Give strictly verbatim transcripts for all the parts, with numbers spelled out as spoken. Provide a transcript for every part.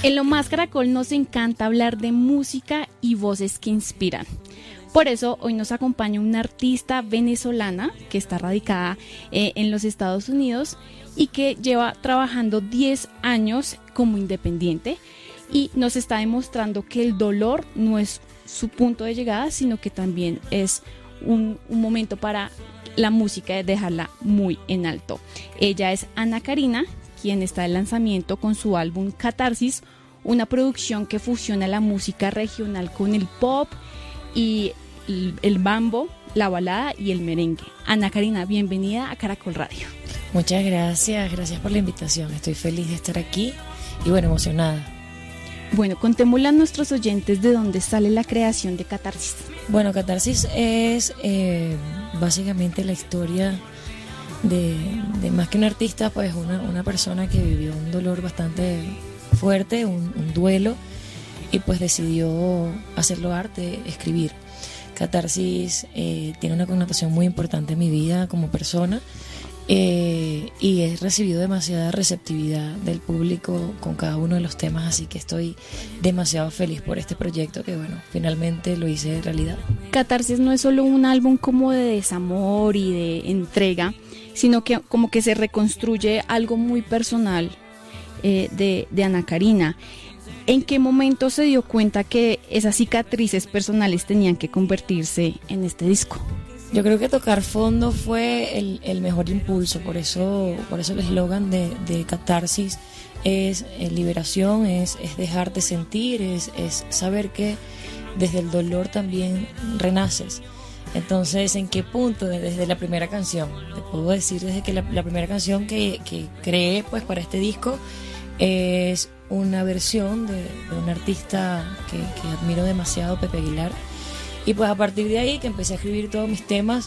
En Lo Más Caracol nos encanta hablar de música y voces que inspiran. Por eso hoy nos acompaña una artista venezolana que está radicada eh, en los Estados Unidos y que lleva trabajando diez años como independiente y nos está demostrando que el dolor no es su punto de llegada, sino que también es un, un momento para la música de dejarla muy en alto. Ella es Ana Karina, quien está de lanzamiento con su álbum Catarsis, una producción que fusiona la música regional con el pop y el, el bambo, la balada y el merengue. Ana Karina, bienvenida a Caracol Radio. Muchas gracias, gracias por la invitación. Estoy feliz de estar aquí y bueno, emocionada. Bueno, contémosle a nuestros oyentes de dónde sale la creación de Catarsis. Bueno, Catarsis es eh, básicamente la historia de, de más que un artista, pues una, una persona que vivió un dolor bastante fuerte, un, un duelo, y pues decidió hacerlo arte, escribir. Catarsis eh, tiene una connotación muy importante en mi vida como persona. Eh, y he recibido demasiada receptividad del público con cada uno de los temas, así que estoy demasiado feliz por este proyecto que bueno, finalmente lo hice realidad. Catarsis no es solo un álbum como de desamor y de entrega, sino que como que se reconstruye algo muy personal eh, de, de Ana Karina. ¿En qué momento se dio cuenta que esas cicatrices personales tenían que convertirse en este disco? Yo creo que tocar fondo fue el, el mejor impulso, por eso, por eso el eslogan de, de Catarsis es, es liberación, es, es dejarte sentir, es, es saber que desde el dolor también renaces. Entonces, ¿en qué punto? Desde la primera canción. Te puedo decir desde que la, la primera canción que, que creé pues, para este disco es una versión de, de un artista que, que admiro demasiado, Pepe Aguilar. Y pues a partir de ahí que empecé a escribir todos mis temas,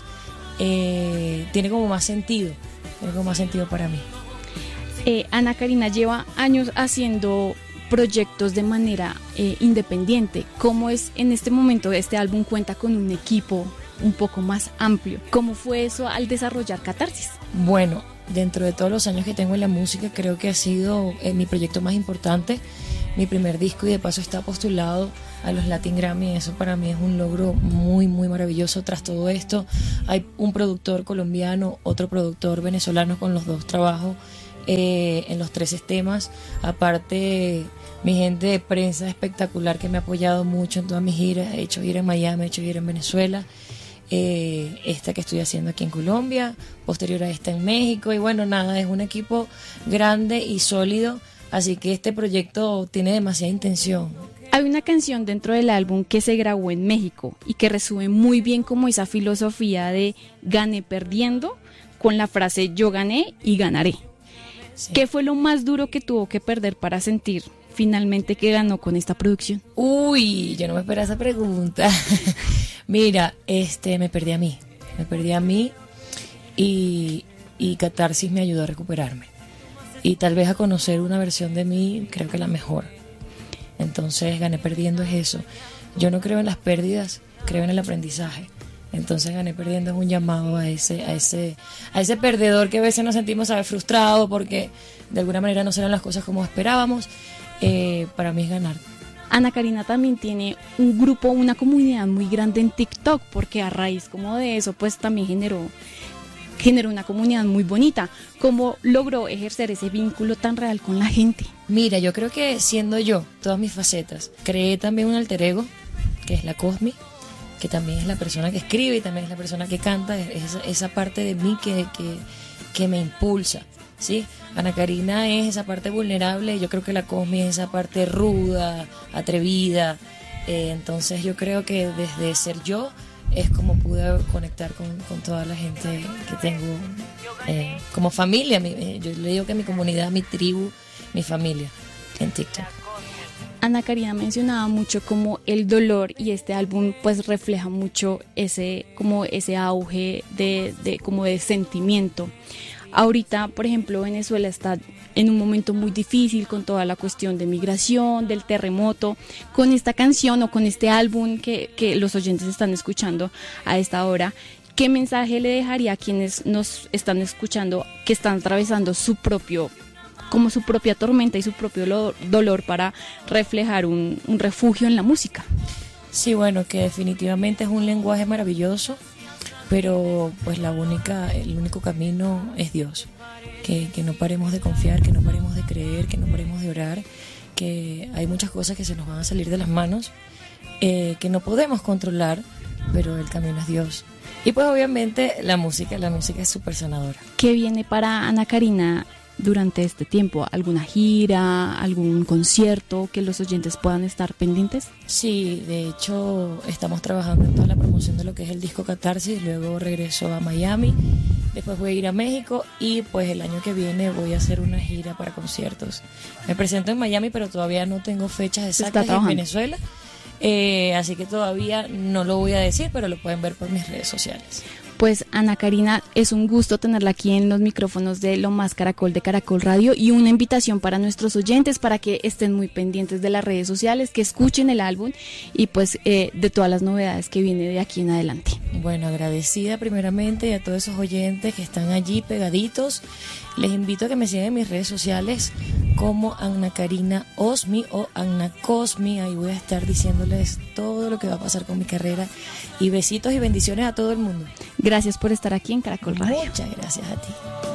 eh, tiene como más sentido, tiene como más sentido para mí. Eh, Ana Karina lleva años haciendo proyectos de manera eh, independiente. ¿Cómo es en este momento? Este álbum cuenta con un equipo un poco más amplio. ¿Cómo fue eso al desarrollar Catarsis? Bueno, dentro de todos los años que tengo en la música, creo que ha sido eh, mi proyecto más importante, mi primer disco, y de paso está postulado a los Latin Grammy. Eso para mí es un logro muy muy maravilloso. Tras todo esto hay un productor colombiano, otro productor venezolano, con los dos trabajo eh, en los trece temas. Aparte, mi gente de prensa espectacular que me ha apoyado mucho en todas mis giras. He hecho gira en Miami, he hecho gira en Venezuela, eh, esta que estoy haciendo aquí en Colombia, posterior a esta en México, y bueno, nada, es un equipo grande y sólido, así que este proyecto tiene demasiada intención. Hay una canción dentro del álbum que se grabó en México y que resume muy bien como esa filosofía de gané perdiendo con la frase yo gané y ganaré. Sí. ¿Qué fue lo más duro que tuvo que perder para sentir finalmente que ganó con esta producción? Uy, yo no me esperaba esa pregunta. Mira, este, me perdí a mí, me perdí a mí y, y Catarsis me ayudó a recuperarme y tal vez a conocer una versión de mí, creo que la mejor. Entonces, gané perdiendo es eso. Yo no creo en las pérdidas, creo en el aprendizaje. Entonces, gané perdiendo es un llamado a ese, a ese, a ese perdedor que a veces nos sentimos, ¿sabes?, frustrado porque de alguna manera no serán las cosas como esperábamos. Eh, para mí es ganar. Ana Karina también tiene un grupo, una comunidad muy grande en TikTok, porque a raíz como de eso, pues también generó, generó una comunidad muy bonita. ¿Cómo logró ejercer ese vínculo tan real con la gente? Mira, yo creo que siendo yo, todas mis facetas, creé también un alter ego, que es la Cosmi, que también es la persona que escribe y también es la persona que canta, es esa, esa parte de mí que, que, que me impulsa, ¿sí? Ana Karina es esa parte vulnerable, yo creo que la Cosmi es esa parte ruda, atrevida, eh, entonces yo creo que desde ser yo es como pude conectar con, con toda la gente que tengo eh, como familia. Mi, yo le digo que mi comunidad, mi tribu, mi familia en TikTok. Ana Karina mencionaba mucho como el dolor, y este álbum pues refleja mucho ese como ese auge de, de como de sentimiento. Ahorita, por ejemplo, Venezuela está en un momento muy difícil con toda la cuestión de migración, del terremoto. Con esta canción o con este álbum que, que los oyentes están escuchando a esta hora, ¿qué mensaje le dejaría a quienes nos están escuchando que están atravesando su propio como su propia tormenta y su propio lo- dolor para reflejar un, un refugio en la música. Sí, bueno, que definitivamente es un lenguaje maravilloso, pero pues la única, el único camino es Dios. Que, que no paremos de confiar, que no paremos de creer, que no paremos de orar, que hay muchas cosas que se nos van a salir de las manos, eh, que no podemos controlar, pero el camino es Dios. Y pues obviamente la música, la música es súper sanadora. ¿Qué viene para Ana Karina durante este tiempo? ¿Alguna gira, algún concierto que los oyentes puedan estar pendientes? Sí, de hecho estamos trabajando en toda la promoción de lo que es el disco Catarsis, luego regreso a Miami, después voy a ir a México y pues el año que viene voy a hacer una gira para conciertos. Me presento en Miami, pero todavía no tengo fechas exactas en Venezuela, eh, así que todavía no lo voy a decir, pero lo pueden ver por mis redes sociales. Pues Ana Karina, es un gusto tenerla aquí en los micrófonos de Lo Más Caracol de Caracol Radio y una invitación para nuestros oyentes para que estén muy pendientes de las redes sociales, que escuchen el álbum y pues eh, de todas las novedades que viene de aquí en adelante. Bueno, agradecida primeramente y a todos esos oyentes que están allí pegaditos. Les invito a que me sigan en mis redes sociales como Ana Karina Osmi o Anna Cosmi. Ahí voy a estar diciéndoles todo lo que va a pasar con mi carrera. Y besitos y bendiciones a todo el mundo. Gracias por estar aquí en Caracol Radio. Muchas gracias a ti.